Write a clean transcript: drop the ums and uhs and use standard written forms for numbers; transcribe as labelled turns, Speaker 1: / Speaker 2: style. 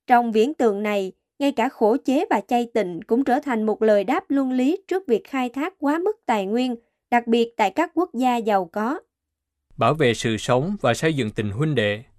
Speaker 1: Trong viễn tượng này, ngay cả khổ chế và chay tịnh cũng trở thành một lời đáp luân lý trước việc khai thác quá mức tài nguyên, đặc biệt tại các quốc gia giàu có.
Speaker 2: Bảo vệ sự sống và xây dựng tình huynh đệ